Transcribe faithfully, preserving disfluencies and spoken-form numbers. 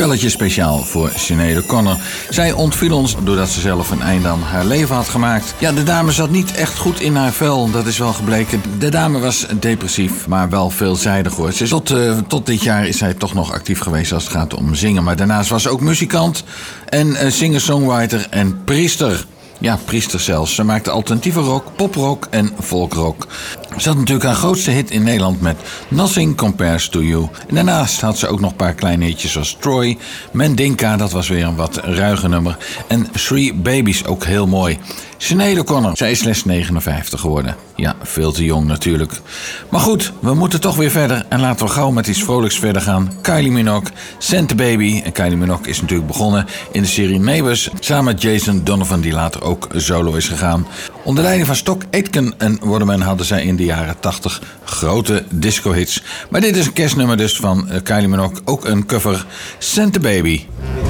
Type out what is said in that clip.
belletje speciaal voor Sinead O'Connor. Zij ontviel ons doordat ze zelf een einde aan haar leven had gemaakt. Ja, de dame zat niet echt goed in haar vel, dat is wel gebleken. De dame was depressief, maar wel veelzijdig hoor. Ze is tot, uh, tot dit jaar is zij toch nog actief geweest als het gaat om zingen. Maar daarnaast was ze ook muzikant en uh, singer-songwriter en priester. Ja, priester zelfs. Ze maakte alternatieve rock, poprock en folkrock. Ze had natuurlijk haar grootste hit in Nederland met Nothing Compares to You. En daarnaast had ze ook nog een paar kleine hitjes zoals Troy, Mendinka, dat was weer een wat ruiger nummer. En Three Babies, ook heel mooi. Sinead O'Connor, zij is slechts negenenvijftig geworden. Ja, veel te jong natuurlijk. Maar goed, we moeten toch weer verder. En laten we gauw met iets vrolijks verder gaan. Kylie Minogue, Santa Baby. En Kylie Minogue is natuurlijk begonnen in de serie Neighbours. Samen met Jason Donovan, die later ook solo is gegaan. Onder leiding van Stock Aitken en Waterman hadden zij in de jaren tachtig grote disco-hits. Maar dit is een kerstnummer dus van Kylie Minogue. Ook een cover, Santa Baby.